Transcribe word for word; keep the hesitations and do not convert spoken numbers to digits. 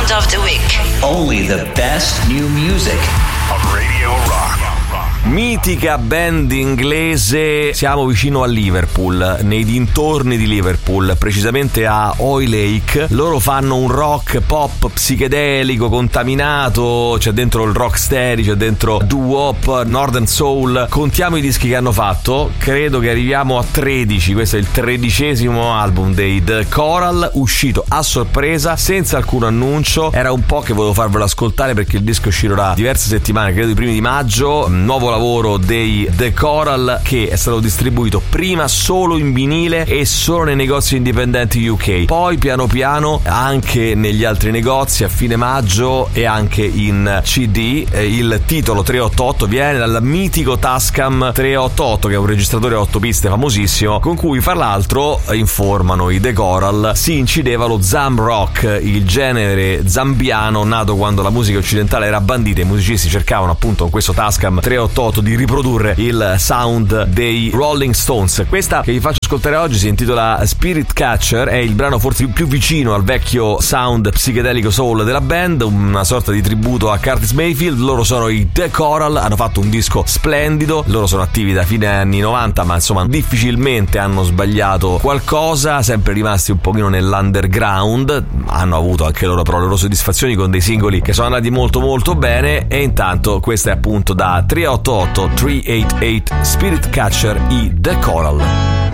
Sound of the Week. Only the best new music on Radio Rock. Mitica band inglese, siamo vicino a Liverpool, nei dintorni di Liverpool, precisamente a Hoy Lake. Loro fanno un rock pop psichedelico, contaminato, c'è dentro il rocksteady, c'è dentro doo-wop, northern soul. Contiamo i dischi che hanno fatto, credo che arriviamo a tredici, questo è il tredicesimo album dei The Coral, uscito a sorpresa, senza alcun annuncio. Era un po' che volevo farvelo ascoltare perché il disco è uscito da diverse settimane, credo i primi di maggio. Nuovo lavoro dei The Coral che è stato distribuito prima solo in vinile e solo nei negozi indipendenti U K, poi piano piano anche negli altri negozi a fine maggio e anche in C D. Il titolo treottantotto viene dal mitico Tascam treottantotto, che è un registratore a otto piste famosissimo, con cui fra l'altro, informano i The Coral, si incideva lo Zamb Rock, il genere zambiano nato quando la musica occidentale era bandita. I musicisti cercavano appunto con questo Tascam treottantotto di riprodurre il sound dei Rolling Stones. Questa che vi faccio ascoltare oggi si intitola Spirit Catcher, è il brano forse più vicino al vecchio sound psichedelico soul della band, una sorta di tributo a Curtis Mayfield. Loro sono i The Coral, hanno fatto un disco splendido, loro sono attivi da fine anni novanta, ma insomma difficilmente hanno sbagliato qualcosa, sempre rimasti un pochino nell'underground. Hanno avuto anche loro però le loro soddisfazioni con dei singoli che sono andati molto molto bene, e intanto questa è appunto da treottantotto tre ottantotto Spirit Catcher, i The Coral.